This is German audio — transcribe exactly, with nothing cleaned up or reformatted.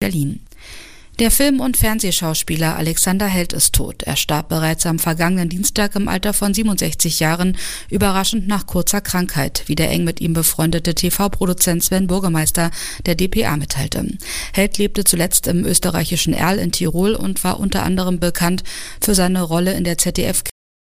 Berlin. Der Film- und Fernsehschauspieler Alexander Held ist tot. Er starb bereits am vergangenen Dienstag im Alter von siebenundsechzig Jahren, überraschend nach kurzer Krankheit, wie der eng mit ihm befreundete T V-Produzent Sven Burgemeister der d p a mitteilte. Held lebte zuletzt im österreichischen Erl in Tirol und war unter anderem bekannt für seine Rolle in der Z D F